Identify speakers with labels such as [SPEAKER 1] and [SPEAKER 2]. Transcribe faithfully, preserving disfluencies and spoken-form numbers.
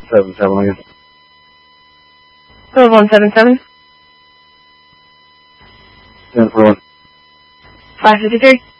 [SPEAKER 1] seven seven again.
[SPEAKER 2] Code one seven seven.
[SPEAKER 1] ten four one.
[SPEAKER 2] five fifty-three.